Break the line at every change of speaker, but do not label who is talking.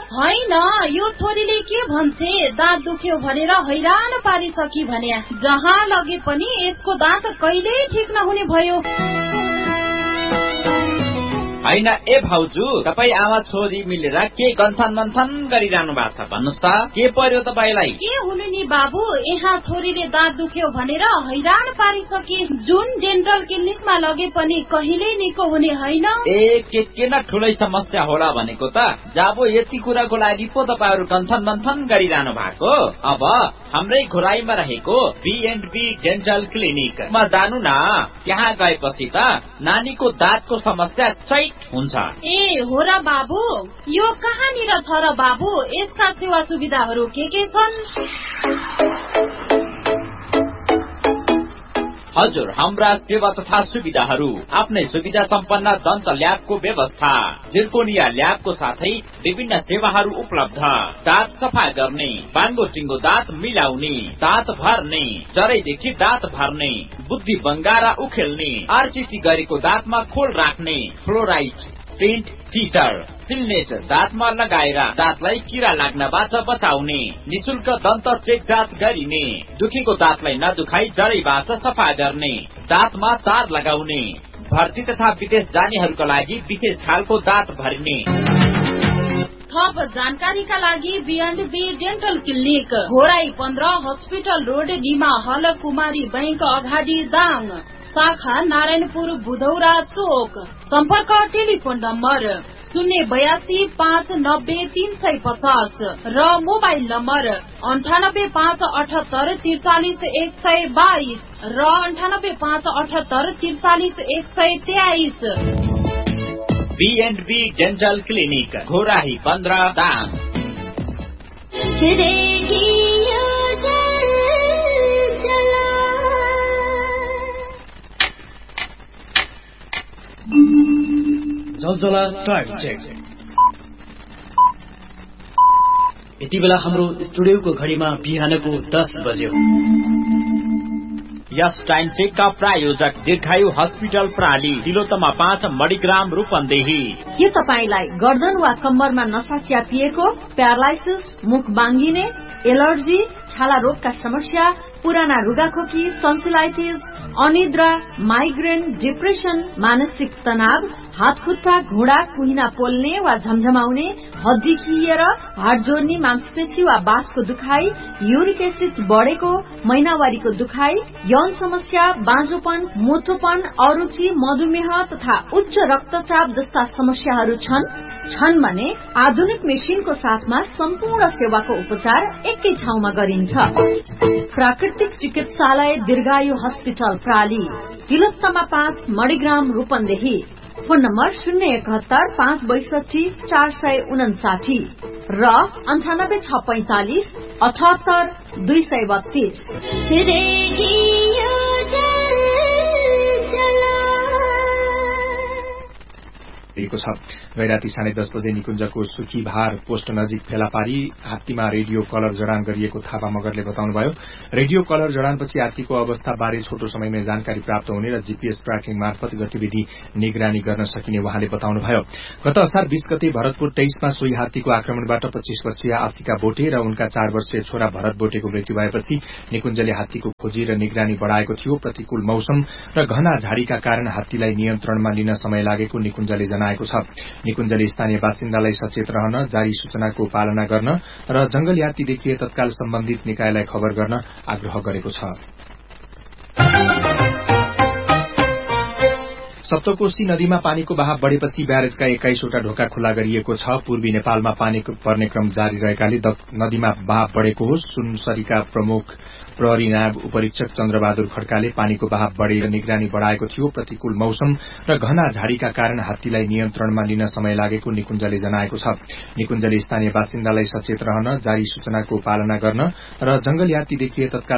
होइन, यो छोरीले के भन्छे, दाँत दुख्यो भनेर हैरान पारिसकी भने जहाँ लगे पनि यसको दाँत कहिल्यै ठिक नहुने भयो।
होइन ए भाउजू, तपाईँ आमा छोरी मिलेर के गन्थन मन्थन गरिरहनु भएको छ भन्नुहोस् त, के पर्यो तपाईलाई?
के हुनु नि बाबु, यहाँ छोरीले दाँत दुख्यो भनेर हैरान पारिसके, जुन डेन्टल क्लिनिकमा लगे पनि कहिल्यै निको हुने होइन।
ए के न ठुलै समस्या होला भनेको त, जाबो यति कुराको लागि पो तपाईहरु गन्थन मन्थन गरिरहनु भएको। अब हाम्रै घोराईमा रहेको B&B डेन्टल क्लिनिकमा जानु न, त्यहाँ गएपछि त नानीको दाँतको समस्या हुन्छ।
ए हो र बाबु, यो कहाँनिर छ र बाबु, यसका सेवा सुविधाहरू के छन्?
हजुर, हाम्रा सेवा तथा सुविधाहरू आफ्नै सुविधा सम्पन्न दन्त ल्याबको व्यवस्था, जिर्कोनिया ल्याबको साथै विभिन्न सेवाहरू उपलब्ध। दाँत सफा गर्ने, बाङ्गो टिङ्गो दाँत मिलाउने, दाँत भर्ने, जरैदेखि दाँत भर्ने, बुद्धि बङ्गारा उखेल्ने, RCT गरेको दाँतमा खोल राख्ने, फ्लोराइड, पेन्ट, टिचर, सिल्नेट दाँतमा लगाएर दाँतलाई किरा लाग्नबाट बचाउने, निशुल्क दन्त चेक जाँच गरिने, दुखेको दाँतलाई नदुखाई जरैबाट सफा गर्ने, दाँतमा तार लगाउने, भर्ती तथा विदेश जानेहरूका लागि विशेष खालको दाँत भरिने।
थप जानकारीका लागि B&B dental clinic, Ghorahi 15, hospital road, Nima हल, कुमारी बैंक अगाडि, दाङ, शाखा नारायणपुर, बुधौरा चोक। सम्पर्क टेलिफोन नम्बर 082-590-350 र मोबाइल नम्बर 98-578-43-122 र 98-578-43-123।
B&B dental clinic, Ghorahi 15, Dang.
जलजला टाइम चेक। यति बेला हाम्रो स्टुडियोको घडीमा बिहानको 10 बज्यो।
यस टाइम चेकका प्रायोजक दीर्घायु हस्पिटल प्राली, तिलोत्तमा 5, मणिग्राम, रूपन्देही।
के तपाईलाई गर्दन वा कम्मरमा नसा च्यापिएको, प्यारालाइसिस, मुख बाङ्गिने, एलर्जी, छाला रोगका समस्या, पुराना रुगाखोकी, टन्सिलाइटिस, अनिद्रा, माइग्रेन, डिप्रेसन, मानसिक तनाव, हात खुट्टा, घुँडा, कुहिना पोल्ने वा झमझमाउने, हड्डी खिएर, हाड जोड्ने, मांसपेशी वा बाँसको दुखाइ, युरिक एसिड बढेको, महिनावारीको दुखाइ, यौन समस्या, बाँझोपन, मोटोपन, अरुचि, मधुमेह तथा उच्च रक्तचाप जस्ता समस्याहरू छन् भने आधुनिक मेसिनको साथमा सम्पूर्ण सेवाको उपचार एकै ठाउँमा गरिन्छ। प्राकृतिक चिकित्सालय दीर्घायु hospital प्राली, Tilottama 5, Manigram, Rupandehi. Phone number 071-562-459 र 98-645-78-232।
गैराती 10:30 बजे निकुञ्जको सुखी भार पोस्ट नजिक फेला पारी हात्तीमा रेडियो कलर जडान गरिएको थापा मगरले बताउनुभयो। रेडियो कलर जडानपछि हात्तीको अवस्था बारे छोटो समयमै जानकारी प्राप्त हुने र जीपीएस ट्र्याकिङ मार्फत गतिविधि निगरानी गर्न सकिने उहाँले बताउनुभयो। गत असार 20 गते भरतपुर 23 मा सोही हात्तीको आक्रमणबाट 25 वर्षीय आस्तिका बोटे र उनका 4 वर्षीय छोरा भरत बोटेको मृत्यु भएपछि निकुञ्जले हात्तीको खोजी र निगरानी बढ़ाएको थियो। प्रतिकूल मौसम र घना झाडीका कारण हात्तीलाई नियन्त्रणमा लिन समय लागेको निकुञ्जले जनाएको छ। निकुञ्जले स्थानीय बासिन्दालाई सचेत रहन, जारी सूचनाको पालना गर्न र जंगली हात्ती देखिए तत्काल सम्बन्धित निकायलाई खबर गर्न आग्रह गरेको छ। सप्तकोशी नदीमा पानीको बहाव बढ़ेपछि ब्यारेजका 21 वटा ढोका खुला गरिएको छ। पूर्वी नेपालमा पानी पर्ने क्रम जारी रहेकाले नदीमा बहाव बढ़ेको हो। सुनसरीका प्रमुख प्रहरी नायब उपरीक्षक चन्द्रबहादुर खड्काले पानीको बहाव बढ़ेर निगरानी बढ़ाएको थियो। प्रतिकूल मौसम र घना झाडीका कारण हात्तीलाई नियन्त्रणमा लिन समय लागेको निकुञ्जले जनाएको छ। निकुञ्जले स्थानीय बासिन्दालाई सचेत रहन, जारी सूचनाको पालना गर्न र जंगली हात्ती देखिए तत्काल